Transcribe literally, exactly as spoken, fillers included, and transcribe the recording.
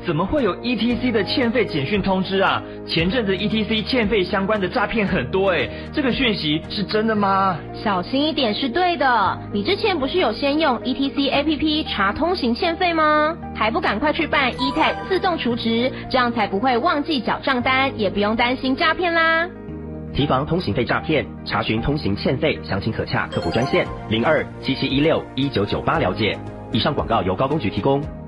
怎么会有 E T C 的欠费简讯通知啊？前阵子 E T C 欠费相关的诈骗很多哎，这个讯息是真的吗？ 小心一点是对的。你之前不是有先用 E T C A P P 查通行欠费吗？还不赶快去办 E T A G 自动储值，这样才不会忘记缴账单，也不用担心诈骗啦。 提防通行费诈骗，查询通行欠费，详情可洽客服专线零二七七一六一九九八了解。以上广告由高工局提供。